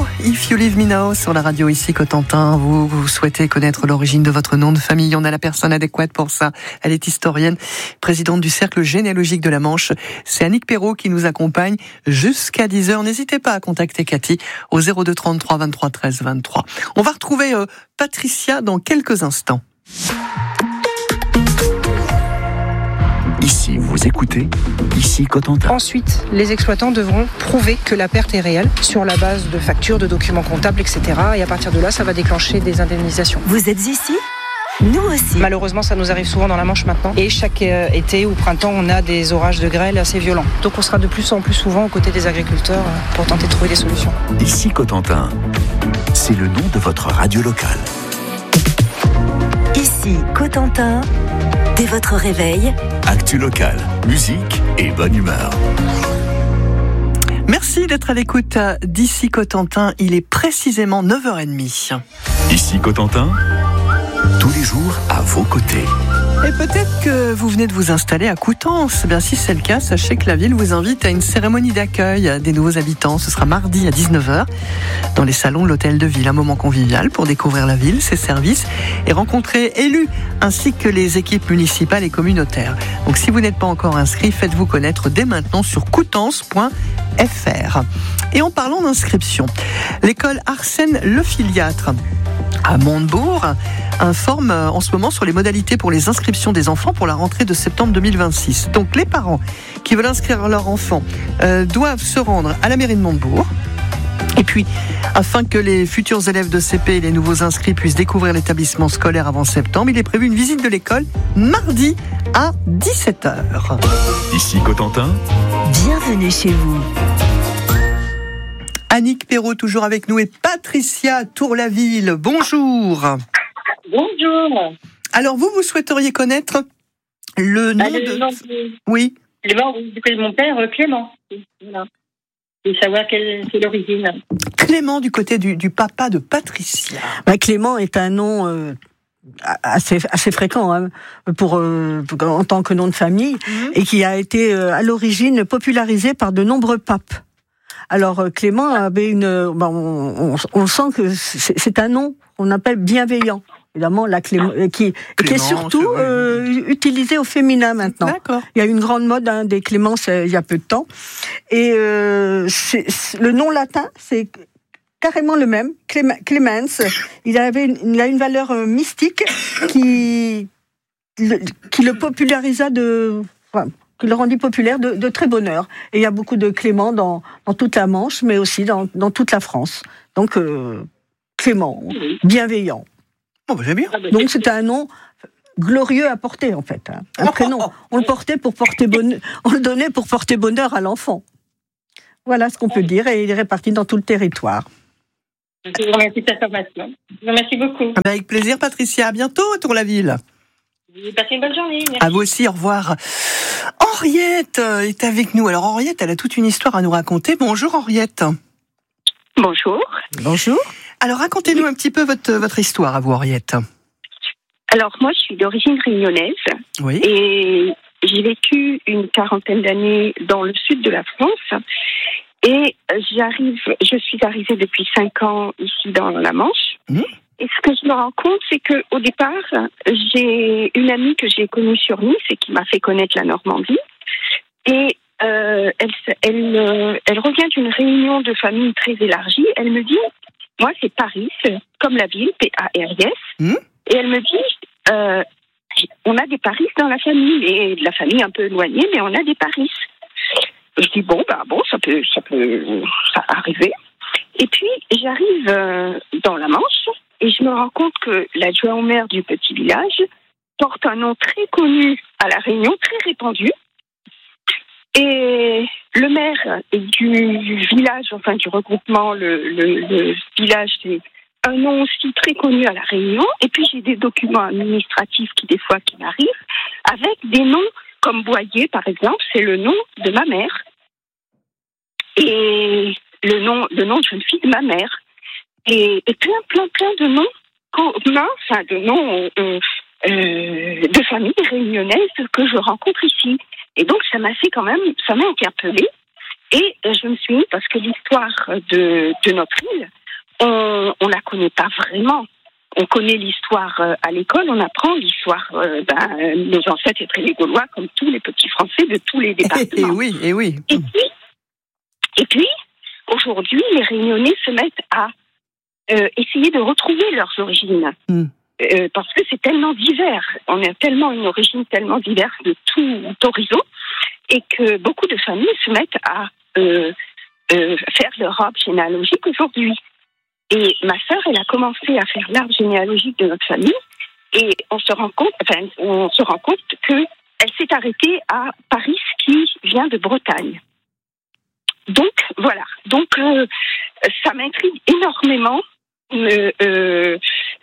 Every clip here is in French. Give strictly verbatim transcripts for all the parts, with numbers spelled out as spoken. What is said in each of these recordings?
If You Leave Me Now sur la radio ici Cotentin. Vous, vous souhaitez connaître l'origine de votre nom de famille, on a la personne adéquate pour ça. Elle est historienne, présidente du Cercle généalogique de la Manche. C'est Annick Perrault qui nous accompagne jusqu'à dix heures. N'hésitez pas à contacter Cathy au zéro deux trente-trois vingt-trois treize vingt-trois. On va retrouver euh, Patricia dans quelques instants. Ici, vous écoutez, ici Cotentin. Ensuite, les exploitants devront prouver que la perte est réelle sur la base de factures, de documents comptables, et cetera. Et à partir de là, ça va déclencher des indemnisations. Vous êtes ici ? Nous aussi. Malheureusement, ça nous arrive souvent dans la Manche maintenant. Et chaque euh, été ou printemps, on a des orages de grêle assez violents. Donc on sera de plus en plus souvent aux côtés des agriculteurs euh, pour tenter de trouver des solutions. Ici Cotentin, c'est le nom de votre radio locale. Ici Cotentin, dès votre réveil. Actu locale, musique et bonne humeur. Merci d'être à l'écoute d'Ici Cotentin. Il est précisément neuf heures trente. Ici Cotentin, tous les jours à vos côtés. Et peut-être que vous venez de vous installer à Coutances. Bien, si c'est le cas, sachez que la ville vous invite à une cérémonie d'accueil des nouveaux habitants. Ce sera mardi à dix-neuf heures dans les salons de l'hôtel de ville. Un moment convivial pour découvrir la ville, ses services et rencontrer élus ainsi que les équipes municipales et communautaires. Donc si vous n'êtes pas encore inscrit, faites-vous connaître dès maintenant sur coutances point f r. Et en parlant d'inscription, l'école Arsène Le Filiatre à Montebourg informe en ce moment sur les modalités pour les inscriptions des enfants pour la rentrée de septembre deux mille vingt-six. Donc les parents qui veulent inscrire leur enfant euh, doivent se rendre à la mairie de Montebourg. Et puis, afin que les futurs élèves de C P et les nouveaux inscrits puissent découvrir l'établissement scolaire avant septembre, il est prévu une visite de l'école mardi à dix-sept heures. Ici Cotentin, bienvenue chez vous. Annick Perrault toujours avec nous et Patricia Tourlaville. Bonjour. Bonjour. Alors vous, vous souhaiteriez connaître le nom ah, le de... nom de... Oui. Le nom de mon père, Clément. Voilà. Et savoir quelle est l'origine. Clément du côté du, du papa de Patricia. Bah, Clément est un nom euh, assez, assez fréquent hein, pour, euh, pour, en tant que nom de famille mmh. et qui a été euh, à l'origine popularisé par de nombreux papes. Alors Clément avait une, bon, on, on, on sent que c'est, c'est un nom qu'on appelle bienveillant. Évidemment, la Clément, qui, Clément, qui est surtout euh, utilisé au féminin maintenant. D'accord. Il y a une grande mode hein, des Clémences il y a peu de temps. Et euh, c'est, c'est, le nom latin, c'est carrément le même, Clemens. Il avait, une, il a une valeur mystique qui, le, qui le popularisa de. Enfin, qui le rendit populaire de, de très bonne heure. Et il y a beaucoup de Clément dans, dans toute la Manche, mais aussi dans, dans toute la France. Donc, euh, Clément, bienveillant. Oh, bah, j'ai bien. Donc, c'était un nom glorieux à porter, en fait. Hein. Un prénom. On le portait pour porter bonheur, on le donnait pour porter bonheur à l'enfant. Voilà ce qu'on peut dire, et il est réparti dans tout le territoire. Je vous remercie de cette information. Je vous remercie beaucoup. Avec plaisir, Patricia. À bientôt, Tourlaville. Passez une bonne journée. Merci. À vous aussi, au revoir. Henriette est avec nous. Alors Henriette, elle a toute une histoire à nous raconter. Bonjour Henriette. Bonjour. Bonjour. Alors racontez-nous un petit peu votre, votre histoire à vous Henriette. Alors moi je suis d'origine réunionnaise. Oui. Et j'ai vécu une quarantaine d'années dans le sud de la France. Et j'arrive, je suis arrivée depuis cinq ans ici dans la Manche. Mmh. Et ce que je me rends compte, c'est que au départ, j'ai une amie que j'ai connue sur Nice et qui m'a fait connaître la Normandie. Et euh, elle, elle, euh, elle revient d'une réunion de famille très élargie. Elle me dit, moi c'est Paris, comme la ville, P A R I S. Mmh. Et elle me dit, euh, on a des Paris dans la famille, et de la famille un peu éloignée, mais on a des Paris. Je dis bon, bah bon, ça peut, ça peut, ça arriver. Et puis j'arrive euh, dans la Manche. Et je me rends compte que l'adjoint au maire du petit village porte un nom très connu à La Réunion, très répandu. Et le maire du village, enfin du regroupement, le, le, le village, c'est un nom aussi très connu à La Réunion. Et puis j'ai des documents administratifs qui, des fois, qui m'arrivent, avec des noms comme Boyer, par exemple, c'est le nom de ma mère. Et le nom, le nom de jeune fille de ma mère. Et, et plein, plein, plein de noms communs, enfin de noms euh, euh, de familles réunionnaises que je rencontre ici. Et donc ça m'a fait quand même, ça m'a interpellée. Et je me suis mis, parce que l'histoire de, de notre île, on ne la connaît pas vraiment. On connaît l'histoire euh, à l'école, on apprend l'histoire. Euh, ben, nos ancêtres étaient les Gaulois, comme tous les petits Français de tous les départements. Et oui, et oui. Et puis, et puis aujourd'hui, les Réunionnais se mettent à euh, essayer de retrouver leurs origines. Mm. Euh, parce que c'est tellement divers. On a tellement une origine tellement diverse de tout horizon, et que beaucoup de familles se mettent à euh, euh, faire leur arbre généalogique aujourd'hui. Et ma sœur, elle a commencé à faire l'arbre généalogique de notre famille, et on se rend compte, enfin, on se rend compte que elle s'est arrêtée à Paris, qui vient de Bretagne. Donc voilà. Donc euh, ça m'intrigue énormément euh, euh,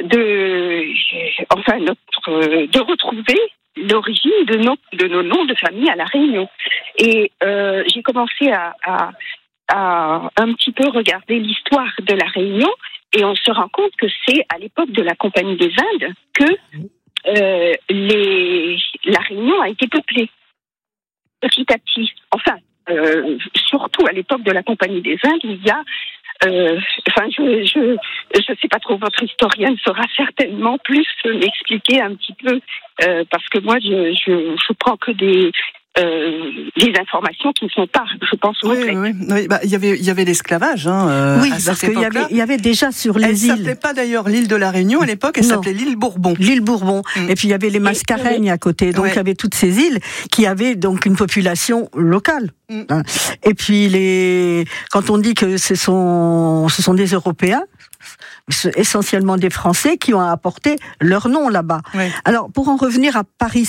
de, enfin, notre, euh, de retrouver l'origine de nos de nos noms de famille à la Réunion. Et euh, j'ai commencé à, à à un petit peu regarder l'histoire de la Réunion, et on se rend compte que c'est à l'époque de la Compagnie des Indes que euh, les, la Réunion a été peuplée petit à petit. Enfin, euh, surtout à l'époque de la Compagnie des Indes, il y a, euh, enfin, je je je sais pas trop, votre historienne saura certainement plus m'expliquer un petit peu, euh, parce que moi je je je prends que des Euh, des informations qui ne sont pas, je pense, oui, oui, oui. Bah, il y avait, il y avait l'esclavage. Hein, euh, oui, parce qu'il y avait, il y avait déjà sur les elle îles. Elle s'appelait pas d'ailleurs l'île de la Réunion à l'époque. Elle non. s'appelait l'île Bourbon. L'île Bourbon. Mm. Et puis il y avait les Mascareignes à côté. Donc ouais. il y avait toutes ces îles qui avaient donc une population locale. Mm. Et puis les, quand on dit que ce sont, ce sont des Européens, essentiellement des Français, qui ont apporté leur nom là-bas. Ouais. Alors pour en revenir à Paris.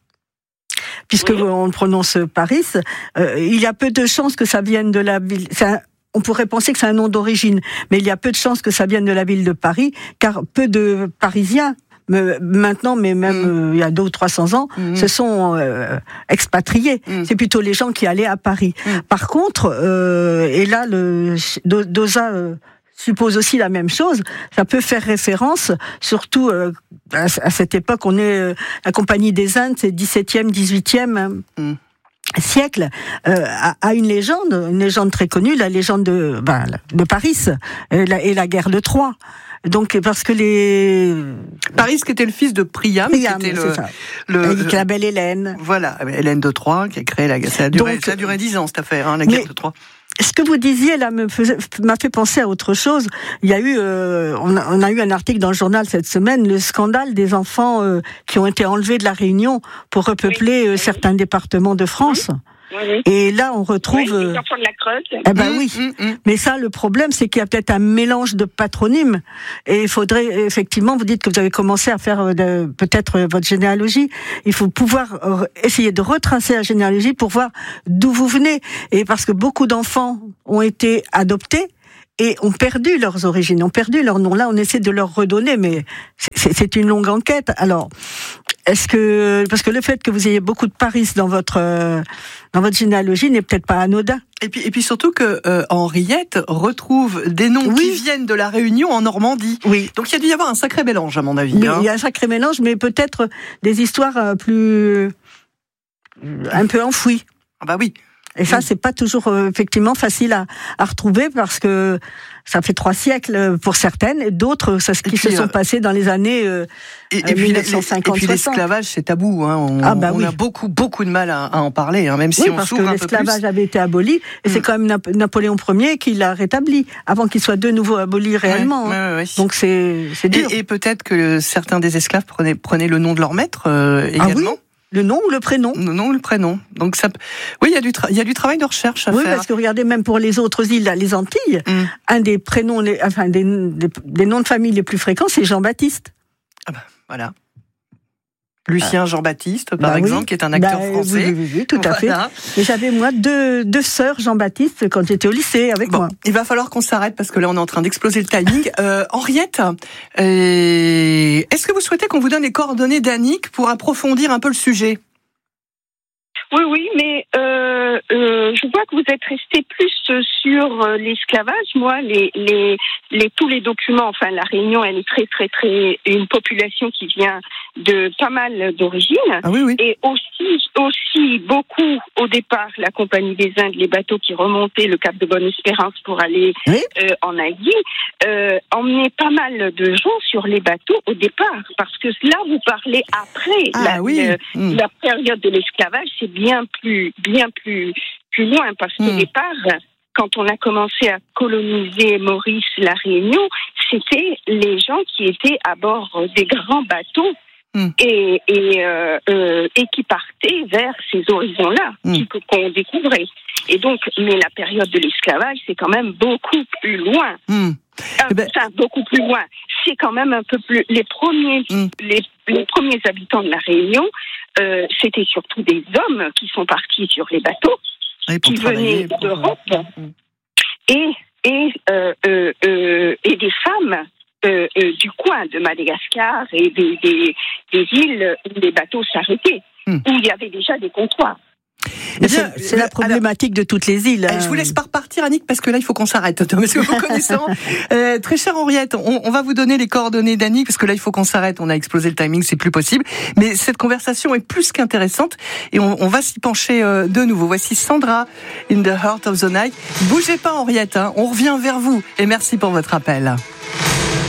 Puisque oui. on prononce Paris, euh, il y a peu de chances que ça vienne de la ville. Un, on pourrait penser que c'est un nom d'origine, mais il y a peu de chances que ça vienne de la ville de Paris, car peu de Parisiens, me, maintenant, mais même mmh. euh, il y a deux ou trois cents ans, mmh. se sont euh, expatriés. Mmh. C'est plutôt les gens qui allaient à Paris. Mmh. Par contre, euh, et là, le Dosa euh, suppose aussi la même chose. Ça peut faire référence, surtout euh, à, à cette époque, on est euh, la Compagnie des Indes, c'est dix-septième, dix-huitième mm. siècle, euh, à, à une légende, une légende très connue, la légende de, ben, de Paris et la, et la guerre de Troie. Donc parce que les Paris, qui était le fils de Priam, Priam qui était le, le avec la belle Hélène. Voilà, Hélène de Troie qui a créé la. Ça a duré, Donc, ça a duré dix ans cette affaire, hein, la guerre de Troie. Ce que vous disiez là me faisait, m'a fait penser à autre chose. Il y a eu, euh, on, a, on a eu un article dans le journal cette semaine, le scandale des enfants euh, qui ont été enlevés de la Réunion pour repeupler euh, certains départements de France. Oui. Oui, oui. Et là, on retrouve. Oui, les enfants de la Creuse. Eh ben mmh, oui. Mmh, mmh. Mais ça, le problème, c'est qu'il y a peut-être un mélange de patronymes. Et il faudrait, effectivement, vous dites que vous avez commencé à faire de, peut-être votre généalogie. Il faut pouvoir essayer de retracer la généalogie pour voir d'où vous venez. Et parce que beaucoup d'enfants ont été adoptés et ont perdu leurs origines, ont perdu leur nom. Là, on essaie de leur redonner, mais c'est, c'est une longue enquête. Alors, est-ce que, parce que le fait que vous ayez beaucoup de Paris dans votre euh, dans votre généalogie n'est peut-être pas anodin. Et puis et puis surtout que euh, Henriette retrouve des noms oui. qui viennent de la Réunion en Normandie. Oui. Donc il y a dû y avoir un sacré mélange à mon avis. Mais hein. Il y a un sacré mélange, mais peut-être des histoires plus un peu enfouies. Ah bah oui. Et ça, c'est pas toujours euh, effectivement facile à, à retrouver parce que ça fait trois siècles pour certaines, et d'autres, ça, qui puis, se sont euh, passés dans les années euh, et, et puis mille neuf cent cinquante. Et puis l'esclavage, c'est tabou. Hein. On, ah bah on oui. a beaucoup, beaucoup de mal à, à en parler, hein, même si oui, on parce s'ouvre que un peu plus. L'esclavage avait été aboli, et mmh. c'est quand même Nap- Napoléon Ier qui l'a rétabli, avant qu'il soit de nouveau aboli réellement. Ouais, hein. ouais, ouais. Donc c'est, c'est dur. Et, et peut-être que certains des esclaves prenaient, prenaient le nom de leur maître euh, également. Ah oui. Le nom ou le prénom ? Le nom ou le prénom. Donc ça, oui, il y a du tra- il y a du travail de recherche à oui, faire. Oui, parce que regardez, même pour les autres îles, les Antilles, mm. un des prénoms, les, enfin des, des, des noms de famille les plus fréquents, c'est Jean-Baptiste. Ah ben, voilà. Lucien Jean-Baptiste, par bah exemple, oui. qui est un acteur bah, français. Oui, oui, oui, tout à voilà. fait. Et j'avais, moi, deux, deux sœurs Jean-Baptiste quand j'étais au lycée avec bon, moi. Il va falloir qu'on s'arrête parce que là, on est en train d'exploser le timing. Euh, Henriette, euh, est-ce que vous souhaitez qu'on vous donne les coordonnées d'Annick pour approfondir un peu le sujet ? Oui, oui, mais euh, euh, je vois que vous êtes resté plus sur euh, l'esclavage. Moi, les, les, les, tous les documents, enfin, la Réunion, elle est très, très, très, une population qui vient de pas mal d'origines. Ah oui, oui. Et aussi, aussi beaucoup, au départ, la Compagnie des Indes, les bateaux qui remontaient le Cap de Bonne-Espérance pour aller oui. euh, en Asie, euh, emmenaient pas mal de gens sur les bateaux au départ. Parce que là, vous parlez après ah, la, oui. le, mmh. la période de l'esclavage, c'est bien plus, bien plus, plus loin. Parce qu'au mmh. départ, quand on a commencé à coloniser Maurice, la Réunion, c'était les gens qui étaient à bord des grands bateaux. Mm. Et, et, euh, euh, et qui partaient vers ces horizons-là, mm. qui, qu'on découvrait. Et donc, mais la période de l'esclavage, c'est quand même beaucoup plus loin. Mm. Euh, ben... Enfin, beaucoup plus loin. C'est quand même un peu plus. Les premiers, mm. les, les premiers habitants de la Réunion, euh, c'était surtout des hommes qui sont partis sur les bateaux, qui venaient pour... d'Europe, mm. et et euh, euh, euh, et des femmes. Euh, euh, du coin de Madagascar et des, des, des îles où les bateaux s'arrêtaient, mmh. où il y avait déjà des comptoirs. Eh bien, c'est, c'est la problématique alors, de toutes les îles. Hein. Je vous laisse pas repartir, Annick, parce que là, il faut qu'on s'arrête. Parce que vous connaissant, euh, très chère Henriette, on, on va vous donner les coordonnées d'Annick, parce que là, il faut qu'on s'arrête. On a explosé le timing, c'est plus possible. Mais cette conversation est plus qu'intéressante, et on, on va s'y pencher euh, de nouveau. Voici Sandra, In the Heart of the Night. Bougez pas, Henriette, hein, on revient vers vous. Et merci pour votre appel.